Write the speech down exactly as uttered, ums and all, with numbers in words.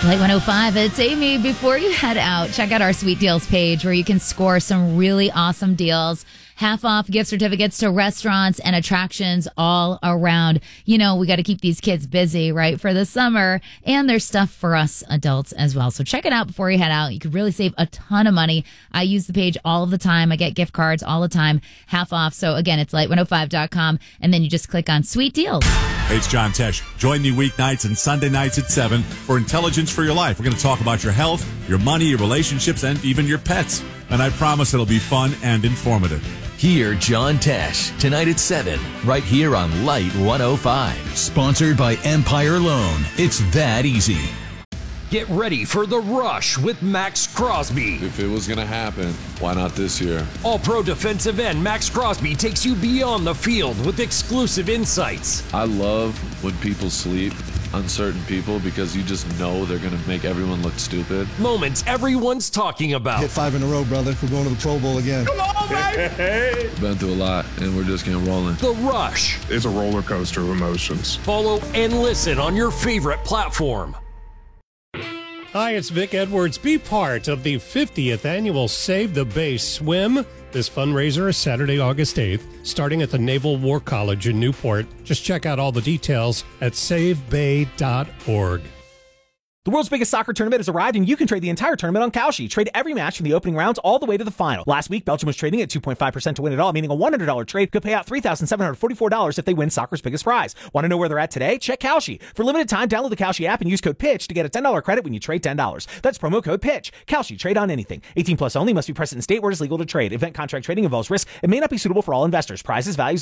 Light one oh five, it's Amy. Before you head out, check out our Sweet Deals page where you can score some really awesome deals. Half off gift certificates to restaurants and attractions all around. You know, we got to keep these kids busy, right, for the summer. And there's stuff for us adults as well. So check it out before you head out. You could really save a ton of money. I use the page all of the time. I get gift cards all the time, half off. So again, it's light one oh five dot com. And then you just click on Sweet Deals. Hey, it's John Tesh. Join me weeknights and Sunday nights at seven for Intelligence for Your Life. We're going to talk about your health, your money, your relationships, and even your pets. And I promise it'll be fun and informative. Hear John Tesh tonight at seven, right here on Light one oh five. Sponsored by Empire Loan. It's that easy. Get ready for The Rush with Max Crosby. If it was going to happen, why not this year? All-pro defensive end Max Crosby takes you beyond the field with exclusive insights. I love when people sleep on certain people because you just know they're going to make everyone look stupid. Moments everyone's talking about. Hit five in a row, brother. We're going to the Pro Bowl again. Come on, baby! Been through a lot, and we're just getting rolling. The Rush. It's a roller coaster of emotions. Follow and listen on your favorite platform. Hi, it's Vic Edwards. Be part of the fiftieth annual Save the Bay Swim. This fundraiser is Saturday, August eighth, starting at the Naval War College in Newport. Just check out all the details at save bay dot org. The world's biggest soccer tournament has arrived, and you can trade the entire tournament on Kalshi. Trade every match from the opening rounds all the way to the final. Last week, Belgium was trading at two point five percent to win it all, meaning a one hundred dollars trade could pay out three thousand seven hundred forty-four dollars if they win soccer's biggest prize. Want to know where they're at today? Check Kalshi. For limited time, download the Kalshi app and use code PITCH to get a ten dollars credit when you trade ten dollars. That's promo code PITCH. Kalshi. Trade on anything. eighteen plus only. Must be present in state where it is legal to trade. Event contract trading involves risk. It may not be suitable for all investors. Prizes, values,